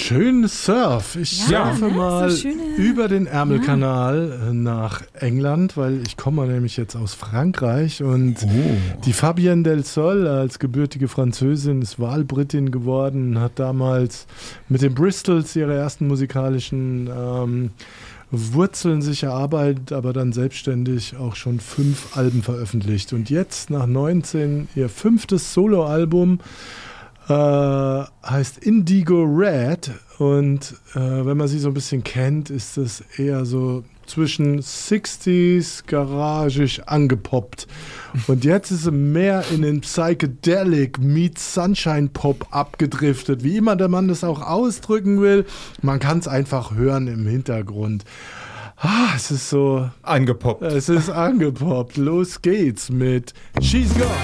Schön Surf. Ich surfe mal so über den Ärmelkanal nach England, weil ich komme nämlich jetzt aus Frankreich und die Fabienne Del Sol als gebürtige Französin ist Wahlbritin geworden, hat damals mit den Bristols ihre ersten musikalischen Wurzeln sich erarbeitet, aber dann selbstständig auch schon 5 Alben veröffentlicht. Und jetzt nach 19 ihr 5. Soloalbum heißt Indigo Red und wenn man sie so ein bisschen kennt, ist es eher so zwischen 60s garagig angepoppt. Und jetzt ist sie mehr in den Psychedelic meets Sunshine Pop abgedriftet, wie immer der Mann das auch ausdrücken will. Man kann es einfach hören im Hintergrund. Es ist so angepoppt. Es ist angepoppt. Los geht's mit She's Gone.